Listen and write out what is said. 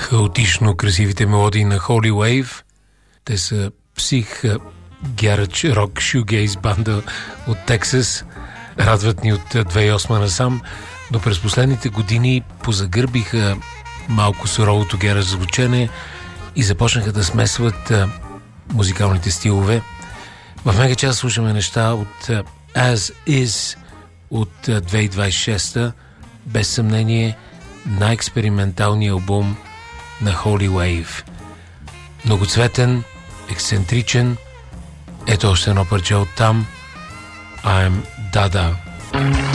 хаотично красивите мелодии на Holy Wave. Те са псих гярач рок шюгейз банда от Тексас. Радват ни от 2008 насам, но през последните години позагърбиха малко суровото гярач звучене и започнаха да смесват музикалните стилове. В мегачас слушаме неща от As Is от 2026, без съмнение най-експерименталният албум на Holy Wave. Многоцветен, ексцентричен. Ето още едно парче от там. I'm Dada.